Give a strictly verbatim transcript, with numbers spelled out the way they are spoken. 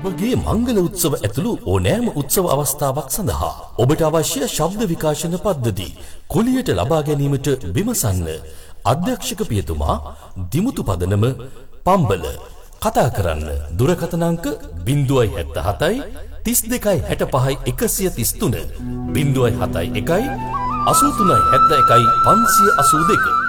ඔබගේ මංගල උත්සව ඇතුළු ඕනෑම උත්සව අවස්ථාවක් සඳහා ඔබට අවශ්‍ය ශබ්ද විකාශන පද්ධති කුලියට ලබා ගැනීමට විමසන්න. අධ්‍යක්ෂක පියතුමා දිමුතු පදනම පම්බල. කතා කරන්න දුරකථන අංක ज़ीरो सात सात तीस දෙකයි හැට පහයි එකසිය තිස් තුන ज़ीरो सात එකයි අසූ තුනයි හැත්තෑ එකයි පන්සිය අසූ දෙක.